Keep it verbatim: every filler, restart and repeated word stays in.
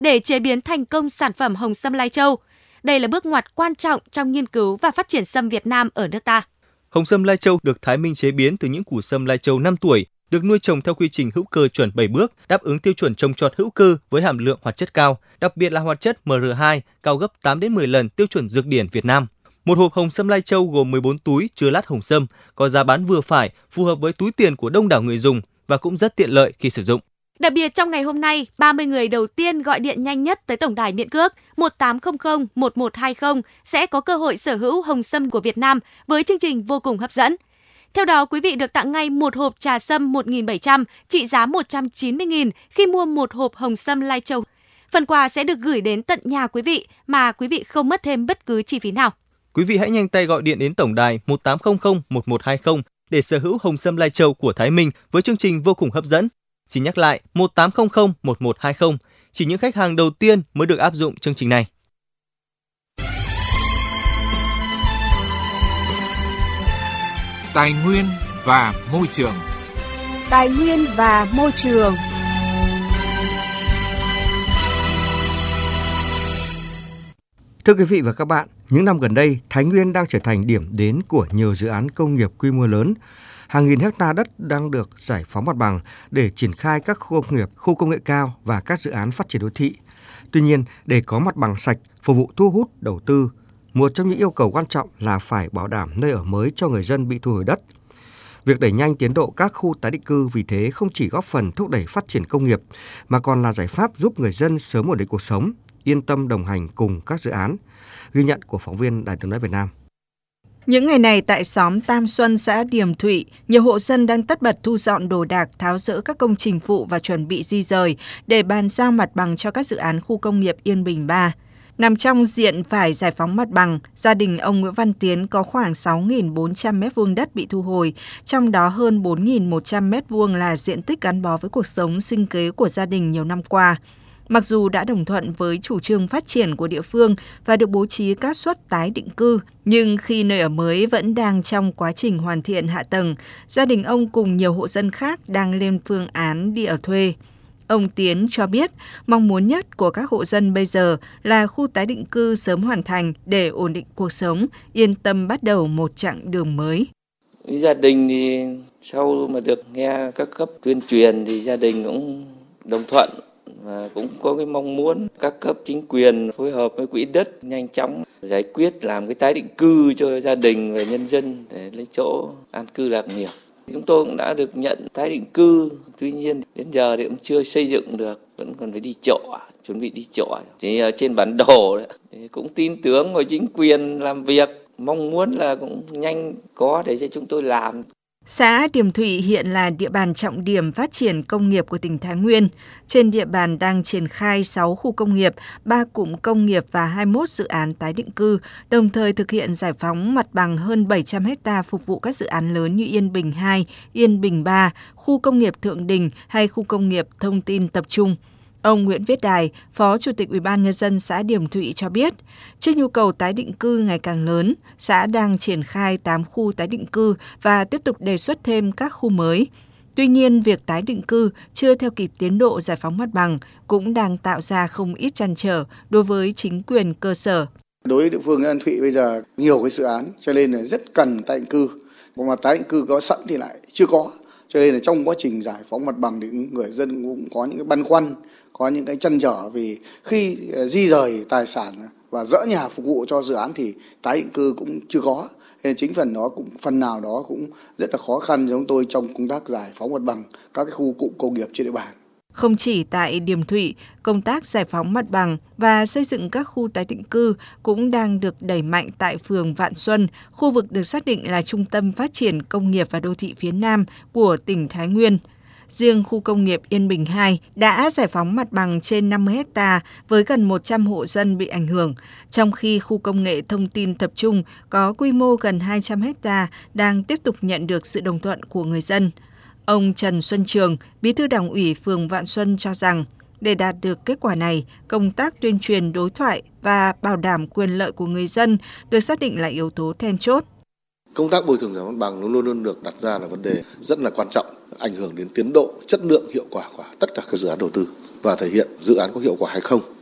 để chế biến thành công sản phẩm hồng sâm Lai Châu. Đây là bước ngoặt quan trọng trong nghiên cứu và phát triển sâm Việt Nam ở nước ta. Hồng sâm Lai Châu được Thái Minh chế biến từ những củ sâm Lai Châu năm tuổi, được nuôi trồng theo quy trình hữu cơ chuẩn bảy bước, đáp ứng tiêu chuẩn trồng trọt hữu cơ với hàm lượng hoạt chất cao, đặc biệt là hoạt chất em rờ hai cao gấp tám đến mười lần tiêu chuẩn dược điển Việt Nam. Một hộp hồng sâm Lai Châu gồm mười bốn túi chứa lát hồng sâm, có giá bán vừa phải, phù hợp với túi tiền của đông đảo người dùng và cũng rất tiện lợi khi sử dụng. Đặc biệt trong ngày hôm nay, ba mươi người đầu tiên gọi điện nhanh nhất tới tổng đài miễn cước một tám không không một một hai không sẽ có cơ hội sở hữu hồng sâm của Việt Nam với chương trình vô cùng hấp dẫn. Theo đó, quý vị được tặng ngay một hộp trà sâm một nghìn bảy trăm trị giá một trăm chín mươi nghìn khi mua một hộp hồng sâm Lai Châu. Phần quà sẽ được gửi đến tận nhà quý vị mà quý vị không mất thêm bất cứ chi phí nào. Quý vị hãy nhanh tay gọi điện đến tổng đài một tám không không một một hai không để sở hữu hồng sâm Lai Châu của Thái Minh với chương trình vô cùng hấp dẫn. Xin nhắc lại một tám không không một một hai không, chỉ những khách hàng đầu tiên mới được áp dụng chương trình này. Tài nguyên và môi trường. Tài nguyên và môi trường. Thưa quý vị và các bạn, những năm gần đây, Thái Nguyên đang trở thành điểm đến của nhiều dự án công nghiệp quy mô lớn. Hàng nghìn hecta đất đang được giải phóng mặt bằng để triển khai các khu công nghiệp, khu công nghệ cao và các dự án phát triển đô thị. Tuy nhiên, để có mặt bằng sạch, phục vụ thu hút đầu tư, một trong những yêu cầu quan trọng là phải bảo đảm nơi ở mới cho người dân bị thu hồi đất. Việc đẩy nhanh tiến độ các khu tái định cư vì thế không chỉ góp phần thúc đẩy phát triển công nghiệp, mà còn là giải pháp giúp người dân sớm ổn định cuộc sống, yên tâm đồng hành cùng các dự án. Ghi nhận của phóng viên Đài Tiếng nói Việt Nam. Những ngày này tại xóm Tam Xuân, xã Điềm Thụy, nhiều hộ dân đang tất bật thu dọn đồ đạc, tháo dỡ các công trình phụ và chuẩn bị di rời để bàn giao mặt bằng cho các dự án khu công nghiệp Yên Bình ba. Nằm trong diện phải giải phóng mặt bằng, gia đình ông Nguyễn Văn Tiến có khoảng sáu nghìn bốn trăm mét vuông đất bị thu hồi, trong đó hơn bốn nghìn một trăm mét vuông là diện tích gắn bó với cuộc sống sinh kế của gia đình nhiều năm qua. Mặc dù đã đồng thuận với chủ trương phát triển của địa phương và được bố trí các suất tái định cư, nhưng khi nơi ở mới vẫn đang trong quá trình hoàn thiện hạ tầng, gia đình ông cùng nhiều hộ dân khác đang lên phương án đi ở thuê. Ông Tiến cho biết mong muốn nhất của các hộ dân bây giờ là khu tái định cư sớm hoàn thành để ổn định cuộc sống, yên tâm bắt đầu một chặng đường mới. Gia đình thì sau mà được nghe các cấp tuyên truyền thì gia đình cũng đồng thuận và cũng có cái mong muốn các cấp chính quyền phối hợp với quỹ đất nhanh chóng giải quyết làm cái tái định cư cho gia đình và nhân dân để lấy chỗ an cư lạc nghiệp. Chúng tôi cũng đã được nhận tái định cư, tuy nhiên đến giờ thì cũng chưa xây dựng được, vẫn còn phải đi trọ, chuẩn bị đi trọ. Thì ở trên bản đồ đấy, thì cũng tin tưởng vào chính quyền làm việc, mong muốn là cũng nhanh có để cho chúng tôi làm. Xã Điềm Thụy hiện là địa bàn trọng điểm phát triển công nghiệp của tỉnh Thái Nguyên. Trên địa bàn đang triển khai sáu khu công nghiệp, ba cụm công nghiệp và hai mươi mốt dự án tái định cư, đồng thời thực hiện giải phóng mặt bằng hơn bảy trăm héc ta phục vụ các dự án lớn như Yên Bình hai, Yên Bình ba, khu công nghiệp Thượng Đình hay khu công nghiệp thông tin tập trung. Ông Nguyễn Viết Đài, Phó Chủ tịch Ủy ban Nhân dân xã Điềm Thụy cho biết, trước nhu cầu tái định cư ngày càng lớn, xã đang triển khai tám khu tái định cư và tiếp tục đề xuất thêm các khu mới. Tuy nhiên, việc tái định cư chưa theo kịp tiến độ giải phóng mặt bằng cũng đang tạo ra không ít trăn trở đối với chính quyền cơ sở. Đối với địa phương An Thụy bây giờ nhiều cái dự án cho nên là rất cần tái định cư, mà tái định cư có sẵn thì lại chưa có. Cho nên là trong quá trình giải phóng mặt bằng thì người dân cũng có những cái băn khoăn, có những cái trăn trở vì khi di rời tài sản và dỡ nhà phục vụ cho dự án thì tái định cư cũng chưa có. Nên chính phần đó cũng phần nào đó cũng rất là khó khăn cho chúng tôi trong công tác giải phóng mặt bằng các cái khu cụm công nghiệp trên địa bàn. Không chỉ tại Điềm Thụy, công tác giải phóng mặt bằng và xây dựng các khu tái định cư cũng đang được đẩy mạnh tại phường Vạn Xuân, khu vực được xác định là trung tâm phát triển công nghiệp và đô thị phía Nam của tỉnh Thái Nguyên. Riêng khu công nghiệp Yên Bình hai đã giải phóng mặt bằng trên năm mươi héc ta với gần một trăm hộ dân bị ảnh hưởng, trong khi khu công nghệ thông tin tập trung có quy mô gần hai trăm héc ta đang tiếp tục nhận được sự đồng thuận của người dân. Ông Trần Xuân Trường, Bí thư Đảng ủy phường Vạn Xuân cho rằng, để đạt được kết quả này, công tác tuyên truyền đối thoại và bảo đảm quyền lợi của người dân được xác định là yếu tố then chốt. Công tác bồi thường giải phóng mặt bằng luôn luôn được đặt ra là vấn đề rất là quan trọng, ảnh hưởng đến tiến độ, chất lượng, hiệu quả của tất cả các dự án đầu tư. và thể hiện dự án có hiệu quả hay không.